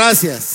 gracias.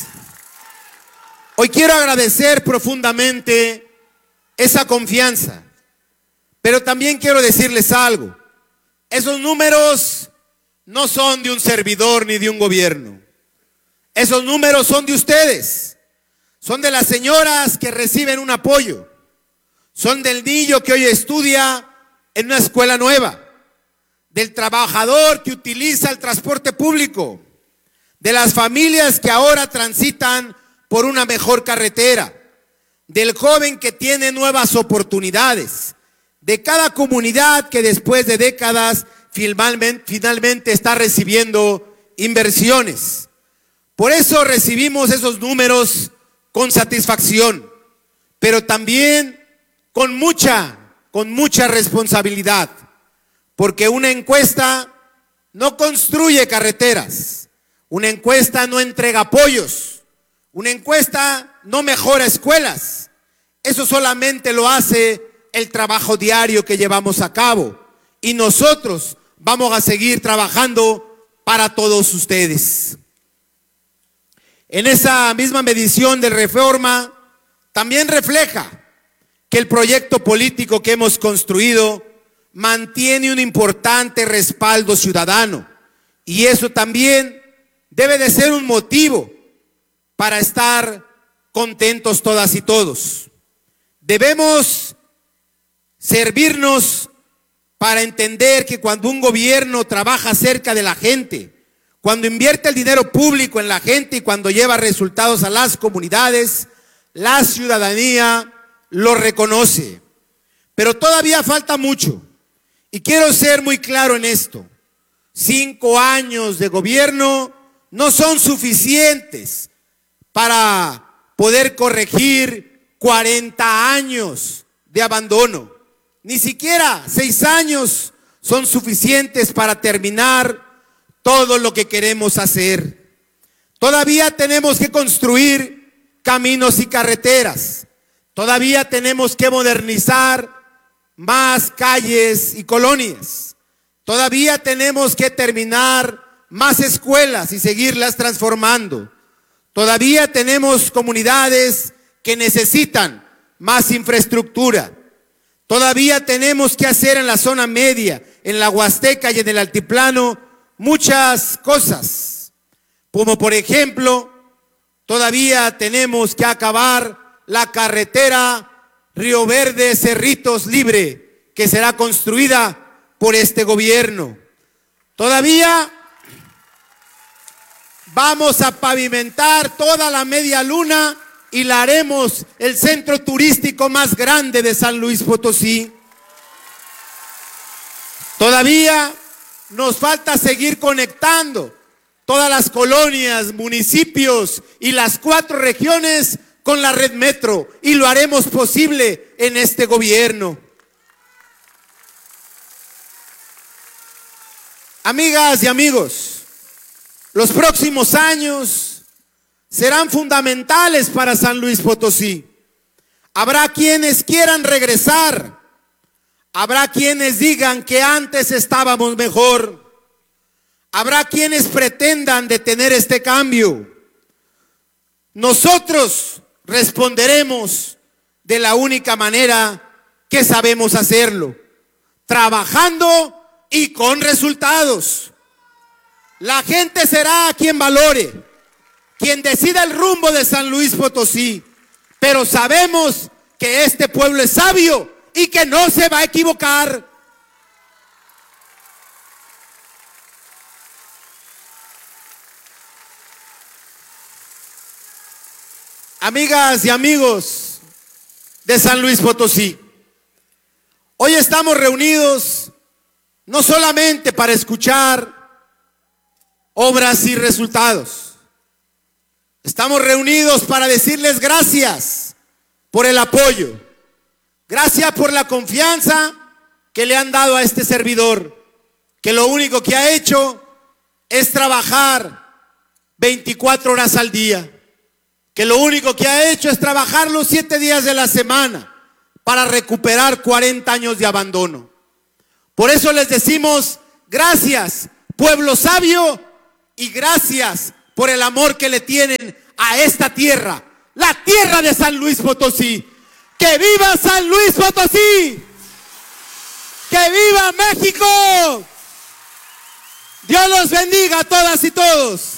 Hoy quiero agradecer profundamente esa confianza, pero también quiero decirles algo. Esos números no son de un servidor ni de un gobierno. Esos números son de ustedes. Son de las señoras que reciben un apoyo. Son del niño que hoy estudia en una escuela nueva. Del trabajador que utiliza el transporte público. De las familias que ahora transitan por una mejor carretera. Del joven que tiene nuevas oportunidades. De cada comunidad que después de décadas finalmente está recibiendo inversiones. Por eso recibimos esos números con satisfacción, pero también con mucha responsabilidad, porque una encuesta no construye carreteras, una encuesta no entrega apoyos, una encuesta no mejora escuelas. Eso solamente lo hace el trabajo diario que llevamos a cabo, y nosotros vamos a seguir trabajando para todos ustedes. En esa misma medición de Reforma también refleja que el proyecto político que hemos construido mantiene un importante respaldo ciudadano, y eso también debe de ser un motivo para estar contentos todas y todos. Debemos servirnos para entender que cuando un gobierno trabaja cerca de la gente, cuando invierte el dinero público en la gente y cuando lleva resultados a las comunidades, la ciudadanía lo reconoce. Pero todavía falta mucho, y quiero ser muy claro en esto. 5 años de gobierno no son suficientes para poder corregir 40 años de abandono. Ni siquiera 6 años son suficientes para terminar todo lo que queremos hacer. Todavía tenemos que construir caminos y carreteras. Todavía tenemos que modernizar más calles y colonias. Todavía tenemos que terminar más escuelas y seguirlas transformando. Todavía tenemos comunidades que necesitan más infraestructura. Todavía tenemos que hacer en la zona media, en la Huasteca y en el altiplano, muchas cosas, como por ejemplo, todavía tenemos que acabar la carretera Río Verde Cerritos Libre, que será construida por este gobierno. Todavía vamos a pavimentar toda la media luna y la haremos el centro turístico más grande de San Luis Potosí. Todavía nos falta seguir conectando todas las colonias, municipios y las 4 regiones con la red metro, y lo haremos posible en este gobierno. Amigas y amigos, los próximos años serán fundamentales para San Luis Potosí. Habrá quienes quieran regresar, habrá quienes digan que antes estábamos mejor, habrá quienes pretendan detener este cambio. Nosotros responderemos de la única manera que sabemos hacerlo, trabajando y con resultados. La gente será quien valore, quien decida el rumbo de San Luis Potosí, pero sabemos que este pueblo es sabio y que no se va a equivocar. Amigas y amigos de San Luis Potosí, hoy estamos reunidos no solamente para escuchar obras y resultados. Estamos reunidos para decirles gracias por el apoyo, gracias por la confianza que le han dado a este servidor, que lo único que ha hecho es trabajar 24 horas al día, que lo único que ha hecho es trabajar los 7 días de la semana para recuperar 40 años de abandono. Por eso les decimos gracias, pueblo sabio, y gracias, por el amor que le tienen a esta tierra, la tierra de San Luis Potosí. ¡Que viva San Luis Potosí! ¡Que viva México! Dios los bendiga a todas y todos.